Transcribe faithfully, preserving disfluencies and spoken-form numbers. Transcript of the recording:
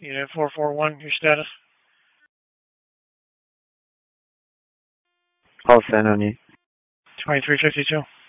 Unit four four one, your status? All set on you. twenty-three fifty-two.